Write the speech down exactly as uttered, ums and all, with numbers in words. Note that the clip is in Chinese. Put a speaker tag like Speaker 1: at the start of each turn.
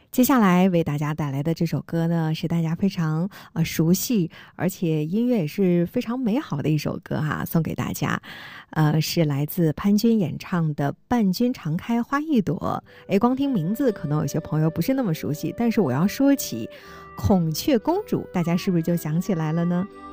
Speaker 1: 接下来为大家带来的这首歌呢，是大家非常呃熟悉，而且音乐也是非常美好的一首歌哈，送给大家。呃，是来自潘军演唱的《伴君常开花一朵》。哎，光听名字，可能有些朋友不是那么熟悉，但是我要说起孔雀公主，大家是不是就想起来了呢？